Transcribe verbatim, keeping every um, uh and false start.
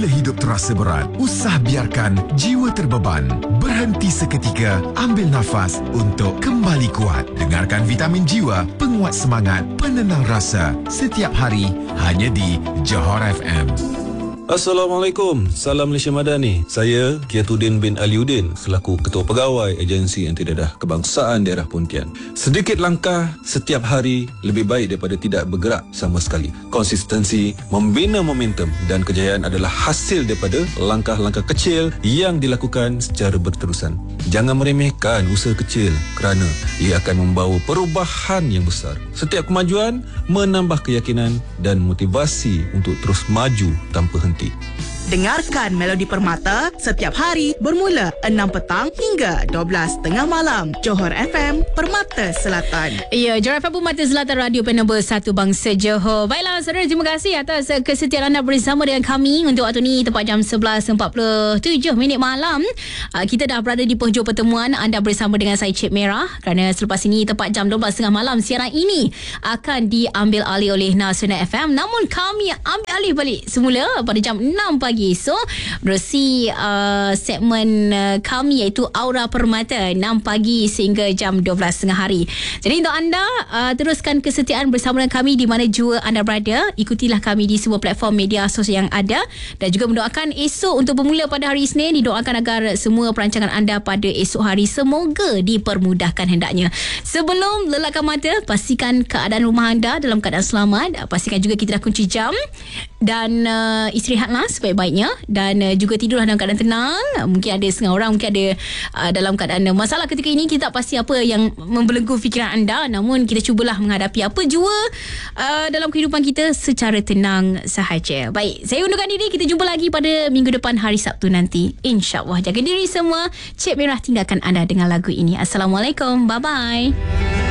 Bila hidup terasa berat, usah biarkan jiwa terbeban. Berhenti seketika, ambil nafas untuk kembali kuat. Dengarkan Vitamin Jiwa, penguat semangat, penenang rasa. Setiap hari, hanya di Johor F M. Assalamualaikum, salam Malaysia Madani. Saya Kiatuddin bin Aliuddin selaku Ketua Pegawai Agensi Antidadah Kebangsaan Daerah Pontian. Sedikit langkah setiap hari lebih baik daripada tidak bergerak sama sekali. Konsistensi, membina momentum dan kejayaan adalah hasil daripada langkah-langkah kecil yang dilakukan secara berterusan. Jangan meremehkan usaha kecil kerana ia akan membawa perubahan yang besar. Setiap kemajuan menambah keyakinan dan motivasi untuk terus maju tanpa henti. Dengarkan Melodi Permata setiap hari bermula enam petang hingga dua belas tengah malam. Johor F M, Permata Selatan. Ya, Johor F M Permata Selatan, Radio Penambah Satu Bangsa Johor. Baiklah saudara, terima kasih atas kesetiaan anda bersama dengan kami untuk waktu ni tepat jam sebelas empat puluh tujuh minit malam. Kita dah berada di penghujung pertemuan anda bersama dengan saya Cik Merah, kerana selepas ini tepat jam dua belas tengah malam siaran ini akan diambil alih oleh Nasional F M. Namun kami ambil alih balik semula pada jam enam pagi. So, berusi uh, segmen uh, kami iaitu Aura Permata enam pagi sehingga jam dua belas tengah hari. Jadi untuk anda uh, teruskan kesetiaan bersama dengan kami di mana jua anda berada. Ikutilah kami di semua platform media sosial yang ada dan juga mendoakan esok untuk bermula pada hari Isnin. Didoakan agar semua perancangan anda pada esok hari semoga dipermudahkan hendaknya. Sebelum lelakkan mata, pastikan keadaan rumah anda dalam keadaan selamat. Pastikan juga kita dah kunci jam dan uh, istirahatlah sebaik-baiknya dan uh, juga tidurlah dalam keadaan tenang. Mungkin ada setengah orang mungkin ada uh, dalam keadaan masalah ketika ini. Kita tak pasti apa yang membelenggu fikiran anda, namun kita cubalah menghadapi apa jua uh, dalam kehidupan kita secara tenang sahaja. Baik, saya undurkan diri. Kita jumpa lagi pada minggu depan hari Sabtu nanti, InsyaAllah. Jaga diri semua. Cik Merah tinggalkan anda dengan lagu ini. Assalamualaikum, bye-bye.